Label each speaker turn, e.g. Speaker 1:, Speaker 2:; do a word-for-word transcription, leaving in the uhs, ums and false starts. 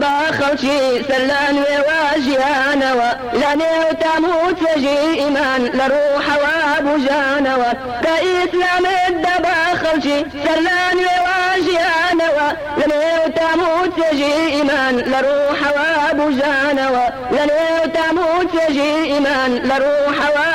Speaker 1: خلشي سلان وواجيانا ولاني وتموت فجي إيمان لروح وابو جانا كإسلام الدبا خلشي سلان وواجيانا ولاني وتموت فجي إيمان لروح وابو جانا ولاني وتموت فجي إيمان لروح وابو